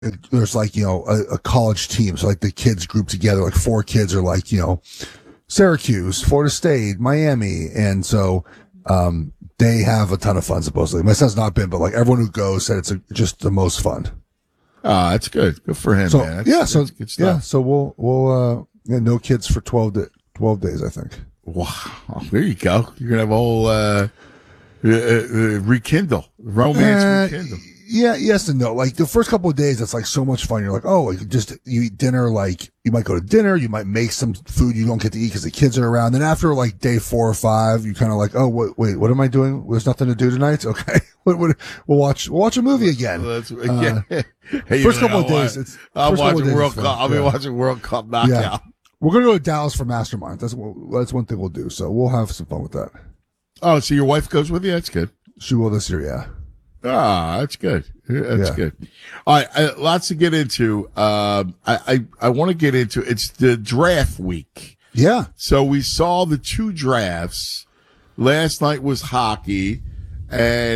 there's like, a college team. So like the kids group together, like 4 kids are like, Syracuse, Florida State, Miami. And so, they have a ton of fun supposedly. My son's not been, but like everyone who goes said it's just the most fun. Ah, that's good. Good for him, So, man. that's good stuff. yeah. So we'll, no kids for 12 days, I think. Wow. There you go. You're going to have a whole, rekindle. Romance rekindle. Yeah, yes and no. Like the first couple of days, it's like so much fun. You're like, oh, like just you eat dinner. Like you might go to dinner, you might make some food you don't get to eat because the kids are around. Then after like day 4 or 5, you kind of like, oh, wait, what am I doing? There's nothing to do tonight. Okay, we'll watch a movie again. Hey, first couple of days, I'm watching World Cup. I'll be watching World Cup knockout. Yeah. We're gonna go to Dallas for Mastermind. That's one thing we'll do. So we'll have some fun with that. Oh, so your wife goes with you? That's good. She will this year, yeah. Ah, that's good. That's good. All right, lots to get into. I want to get into. It's the draft week. Yeah. So we saw the 2 drafts. Last night was hockey, and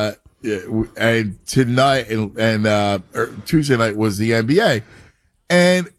tonight or Tuesday night was the NBA. And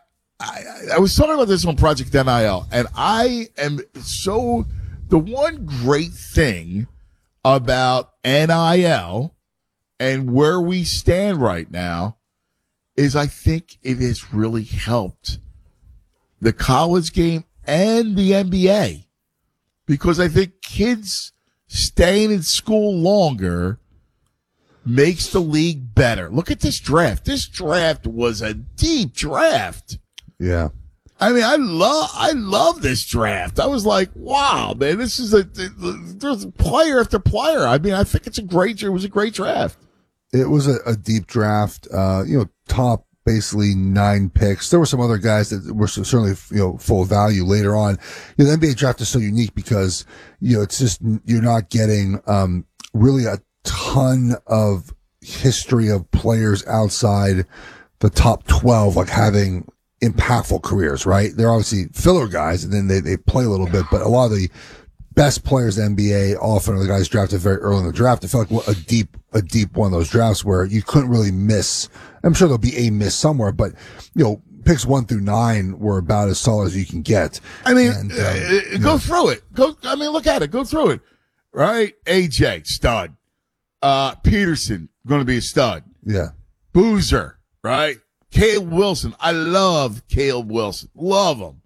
I was talking about this on Project NIL, and I am the one great thing about NIL and where we stand right now is I think it has really helped the college game and the NBA, because I think kids staying in school longer makes the league better. Look at this draft. This draft was a deep draft. Yeah. I mean, I love this draft. I was like, wow, man, this is there's player after player. I mean, I think it was a great draft. It was a deep draft, top basically 9 picks. There were some other guys that were certainly, full of value later on. The NBA draft is so unique because, it's just, you're not getting, really a ton of history of players outside the top 12, like having impactful careers, right? They're obviously filler guys and then they play a little bit, but a lot of the best players in the NBA often are the guys drafted very early in the draft. I feel like a deep one of those drafts where you couldn't really miss. I'm sure there'll be a miss somewhere, but picks 1 through 9 were about as solid as you can get. I mean, go through it. Look at it. Go through it. Right? AJ, stud. Peterson, going to be a stud. Yeah. Boozer, right? Caleb Wilson. I love Caleb Wilson. Love him.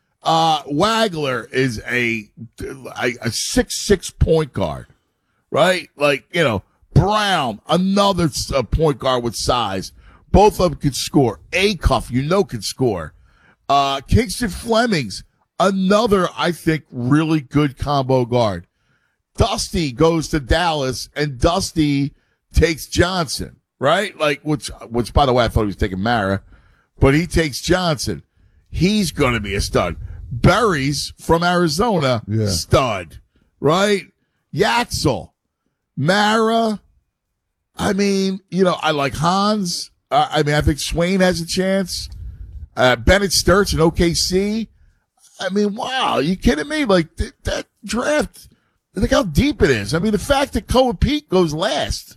Wagler is a 6'6" point guard, right? Like, Brown, another point guard with size. Both of them could score. Acuff, could score. Kingston Flemings, another, I think, really good combo guard. Dusty goes to Dallas and Dusty takes Johnson, right? Like, which by the way, I thought he was taking Mara, but he takes Johnson. He's going to be a stud. Berries from Arizona, stud, right? Yaxel, Mara. I mean, I like Hans. I think Swain has a chance. Bennett Sturts in OKC. I mean, wow, you kidding me? Like that draft, look how deep it is. I mean, the fact that Koa Pete goes last.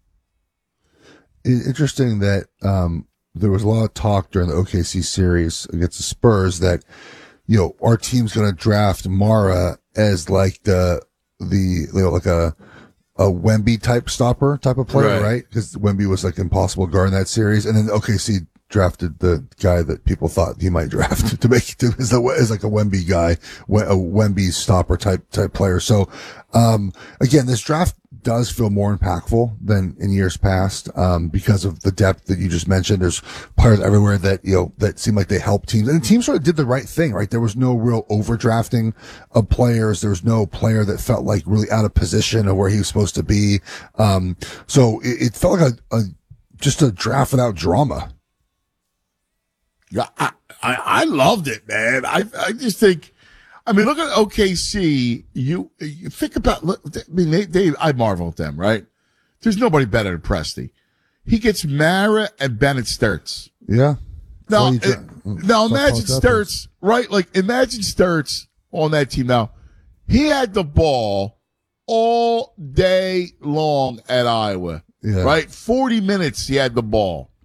Interesting that there was a lot of talk during the OKC series against the Spurs that our team's going to draft Mara as like like a Wemby type stopper type of player, right? Because Wemby was like impossible guard in that series, and then OKC drafted the guy that people thought he might draft to make it as like a Wemby guy, a Wemby stopper type player. So, again, this draft does feel more impactful than in years past, because of the depth that you just mentioned. There's players everywhere that, that seem like they help teams, and the team sort of did the right thing, right? There was no real overdrafting of players. There was no player that felt like really out of position or where he was supposed to be. So it felt like just a draft without drama. Yeah, I loved it, man. I just think, look at OKC. You think about, I marvel at them, right? There's nobody better than Presti. He gets Mara and Bennett Sturts. Yeah. Now imagine Sturts, right? Like, imagine Sturts on that team. Now, he had the ball all day long at Iowa, right? 40 minutes he had the ball.